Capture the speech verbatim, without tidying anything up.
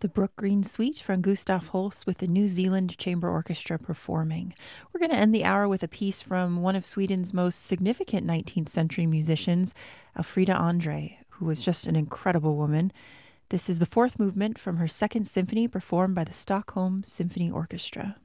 the Brook Green Suite from Gustav Holst with the New Zealand Chamber Orchestra performing. We're going to end the hour with a piece from one of Sweden's most significant nineteenth century musicians, Elfrida Andre, who was just an incredible woman. This is the fourth movement from her second symphony performed by the Stockholm Symphony Orchestra.